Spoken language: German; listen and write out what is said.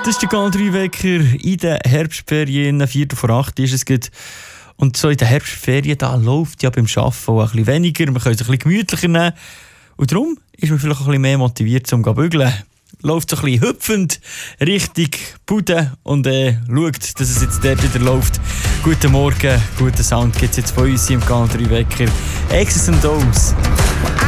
Das ist der Kanal 3 Wecker in den Herbstferien. 7:45 ist es gut. Und so in den Herbstferien da läuft ja beim Arbeiten auch ein bisschen weniger. Man kann es ein bisschen gemütlicher nehmen. Und darum ist man vielleicht auch ein bisschen mehr motiviert zum Bügeln. Läuft so ein bisschen hüpfend Richtung Bude und schaut, dass es jetzt dort wieder läuft. Guten Morgen, guten Sound gibt es jetzt von uns hier im Kanal 3 Wecker. Exes and Dose.